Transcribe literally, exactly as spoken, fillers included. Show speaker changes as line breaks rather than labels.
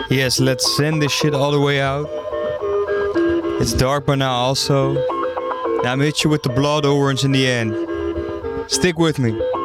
Yes, let's send this shit all the way out. It's dark by now also. Now I'm hit you with the blood orange in the end. Stick with me.